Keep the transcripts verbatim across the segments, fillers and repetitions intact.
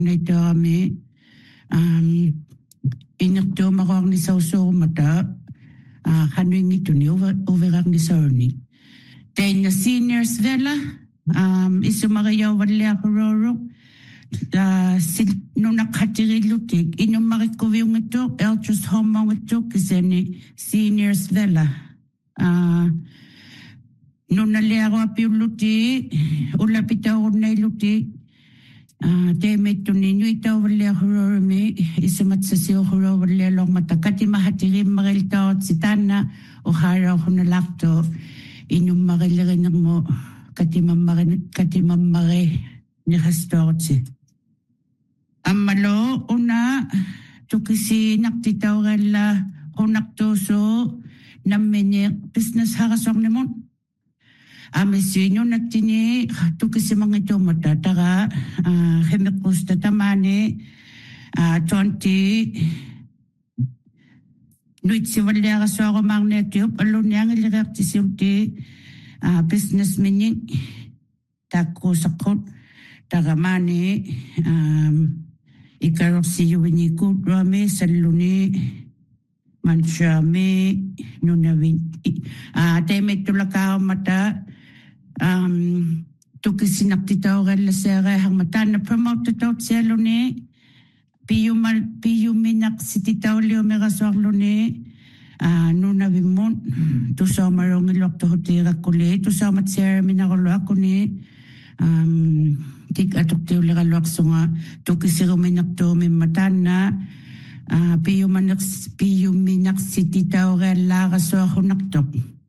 Nito kami um inakto makong ni sauso mata ah hanuing ito ni over overang ni Sony. Then the seniors vela um isumagayaw wala kororo uh sil no nakatiri lutik inom makikuwing ito eltros homong ito kasi ni seniors vela ah no naliaro api lutik ulapita unay lutik. Ah, te metu ni nui tau wale horor me isamat sa siyo horor wale long mata kati mahatiri maril tao sitana o hara hona lakto inum marilirin mo kati mamare kati mamare ni hastorti amalo una tukisi naktitaw gala honakto so namene business harasong nemon Amisino natini tu kasi mga ito matatara chemicals tatamani twenty nuit si wala so ako magnetyo alon yang ilirap ti silti business mini tako sakot tagamani ikarok si yuwini kudrami saluni mansyami nunawin teme tulakaw mata um to kasi nakita oral la sera hang mata na promote to selo ni piyu mal piyu minak sititaw leo mega sorlo ni ah no na bimon to sa marong ilok to hotira kule to sa mat sera minakolo ako ni um tik atok teo lera lok sunga to kasi ruminak to mi mata na ah piyu manak piyu minak sititaw oral la so ako naktok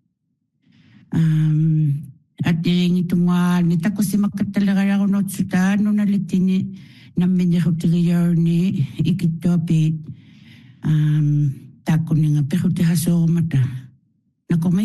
um at yung ito nga, nita ko si makatalaga ako no tsuta, no nalitini namin yung hotelier ni ikitopit. Um, tako ni nga, pero tihaso mata. Nakumik?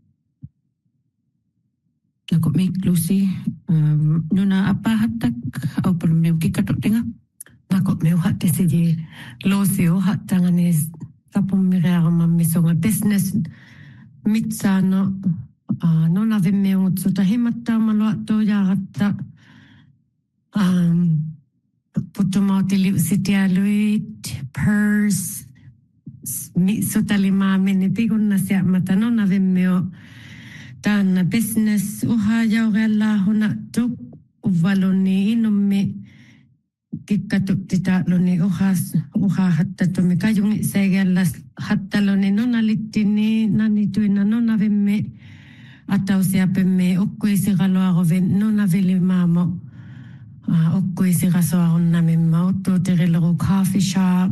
Nakumik, Lucy. Um, no na apahatak, o pero may kikatok tinga. Nakumik, hati sige, Lucy, o hatangan is, tapong miraya ko mamiso nga business, mitsa no, Uh, no na vimme utsuta himatta maluatto jagatta um putumautili sitialuit purse mi sotalima miniti kunna sia mata no na vimme tan business uha jawgalla huna tuk uvaloni inomme kikkatuk tita loni uhas uha hatta tumi kajungi segalla hatta loni no nalittini nani tuina no na vimme atau siapa me okkoi si galo agoven no na veli mamo okkoi si gaso agon na memma to terelo coffee shop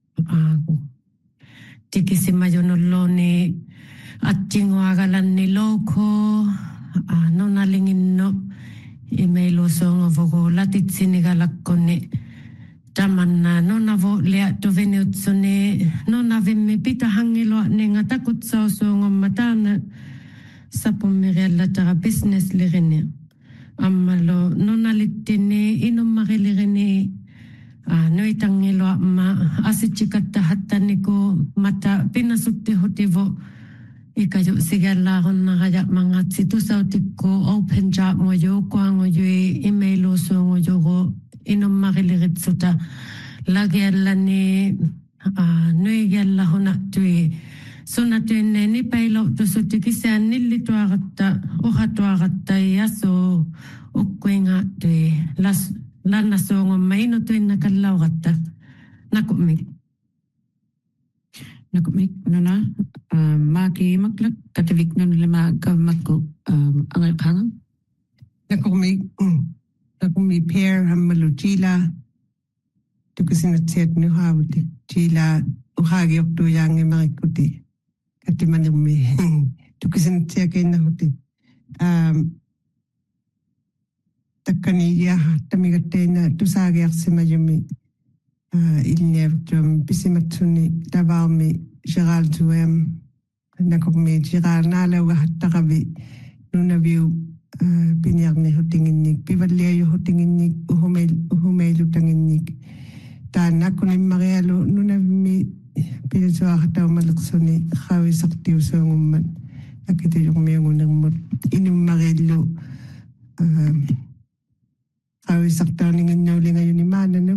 tiki si mayono loni atingo agalan ni loko no na lingin no emailo song vogo latit sinigalakone tamanna no na vo lea to venutsone no na vemme pita hangilo nenga takut so so matana sa pumirella tara business lirene amalo nonalitene inom marilirene ah no itangelo ma asichikatta hattaniko mata pinasutte hotivo ikayo sigalla honna haya mangat situ sautiko open job mo yo kwango yo emailo so ngo yo inom marilirtsuta lagellani ah no yalla hona tui Sona tuenne ni pailo to sutiki san nilli tuagatta oha tuagatta yaso okkuenga tui las lana songo maino tuenna kallaugatta nakumik nakumik nana maki maklak katavik non lama kavmakku angal kanga nakumik nakumik pair hamalu chila tukusina tiet nu hawti chila uhagi oktu yange makikuti Kati manumi tukisin tia kena hoti um takani ya tamigatena tusage aksima yumi uh ilnev tum bisimatsuni davami Gerald Zuem nakomi Gerald nala wa takabi nuna view binyagne hotinginik pivalia yo hotinginik uhumel uhumelu tanginik tana kunim marialo nuna mi Pinso akataw malaksoni khawi sakti usong akita yung mayong unang mo inim marelo khawi saktaw ningin nyo lingayon ni mana no